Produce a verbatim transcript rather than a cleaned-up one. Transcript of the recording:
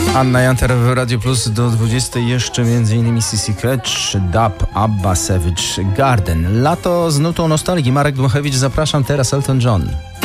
Anna Janter w Radio Plus do dwudziestej, jeszcze m.in. C C Catch, Dub, Abba, Savage Garden. Lato z nutą nostalgii. Marek Dmuchewicz, zapraszam, teraz Elton John.